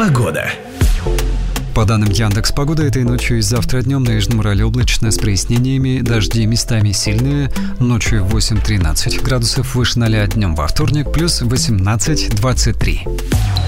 Погода. По данным Яндекс.Погоды, этой ночью и завтра днем на Южном Урале облачно с прояснениями, дожди местами сильные, ночью 8-13 градусов выше 0, днем во вторник плюс 18-23.